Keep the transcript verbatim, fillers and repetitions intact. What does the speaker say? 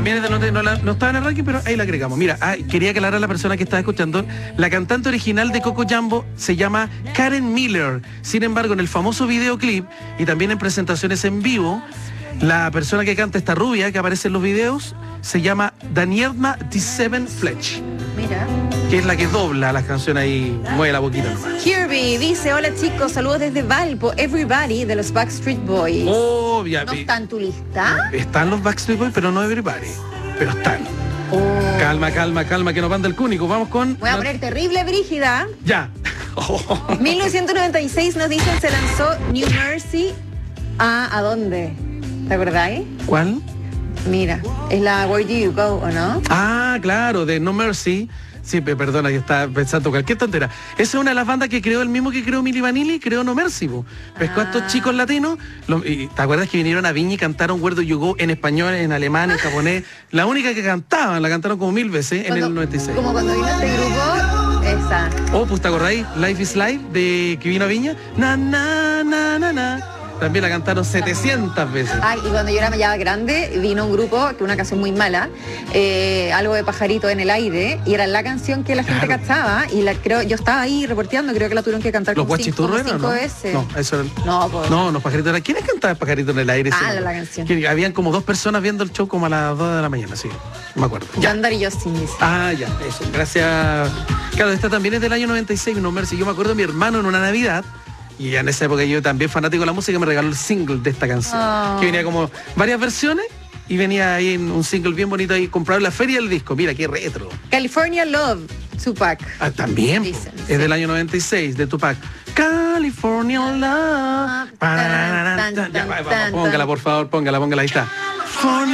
Viene de no, no, la- no estaba en el ranking, pero ahí la agregamos. Mira, ah, quería aclarar a la persona que estaba escuchando. La cantante original de Coco Jambo se llama Karen Miller. Sin embargo, en el famoso videoclip y también en presentaciones en vivo, la persona que canta esta rubia que aparece en los videos se llama Danielma D siete Fletch, Mira. que es la que dobla las canciones y mueve la boquita nomás. Kirby dice, hola chicos, saludos desde Valpo, Everybody de los Backstreet Boys. Oh, ya, ¿No vi- está en tu lista? están los Backstreet Boys, pero no Everybody. Pero están. Oh. Calma, calma, calma, que nos manda el cúnico. Vamos con... Voy a poner terrible, Brígida. Ya. mil novecientos noventa y seis nos dicen se lanzó New Mercy. ¿A, ¿a dónde? ¿Te acordáis? ¿Cuál? Mira, es la Where Do You Go, ¿o no? Ah, claro, de No Mercy. Sí, pe- perdona, yo estaba pensando cualquier tontera. Esa es una de las bandas que creó el mismo que creó Milli Vanilli, creó No Mercy. Po. Pescó a estos Ah. chicos latinos. lo- y, ¿te acuerdas que vinieron a Viña y cantaron Where Do You Go en español, en alemán, en japonés? La única que cantaban, la cantaron como mil veces en Cuando- el noventa y seis. Como cuando vino este grupo, esa. Oh, pues ¿te acordáis? Life is Life, de que vino a Viña. Na, na, na, na, na. También la cantaron setecientas veces. Ay, y cuando yo era ya grande, vino un grupo, que una canción muy mala, eh, algo de pajarito en el aire, y era la canción que la gente Claro. cachaba, y la creo, yo estaba ahí reporteando, creo que la tuvieron que cantar ¿Los como cinco, como guachiturros eran, cinco no? veces. No, eso era... No, pues. No, los pajaritos eran... ¿Quiénes cantaban pajaritos en el aire? Ah, Sí, la- no. la canción. Que habían como dos personas viendo el show como a las dos de la mañana, sí. No me acuerdo. Ya. Yandar y Justin dice. Ah, ya, eso. Gracias. Claro, esta también es del año noventa y seis, No Mercy. Yo me acuerdo de mi hermano en una Navidad, y ya en esa época yo también fanático de la música, me regaló el single de esta canción. Oh. Que venía como varias versiones, y venía ahí en un single bien bonito ahí, comprado en la feria del disco. Mira, qué retro. California Love, Tupac. Ah, también, po. Dicen, Es sí. del año noventa y seis, de Tupac. California Love. Tan, tan, Ya, va, va, tan, póngala, tan. por favor, póngala, póngala, ahí está.